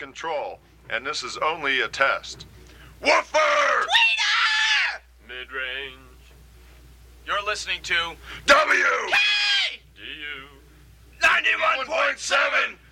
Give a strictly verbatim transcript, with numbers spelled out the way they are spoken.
control, and this is only a test. Woofer! Tweeter! Mid-range. You're listening to W! K! D U. ninety-one point seven